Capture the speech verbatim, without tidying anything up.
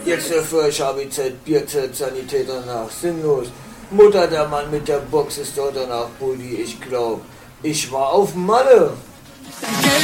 Jetzt der Frisch H B Z, Bierzelt, Sanitäter nach, sinnlos. Mutter, der Mann mit der Box ist dort danach Bulli, ich glaub, ich war auf Malle.